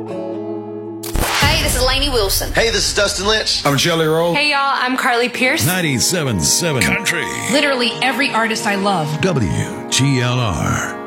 Hey, this is Lainey Wilson. Hey, this is Dustin Lynch. I'm Jelly Roll. Hey, y'all, I'm Carly Pierce. 97.7 Country. Literally every artist I love. WGLR.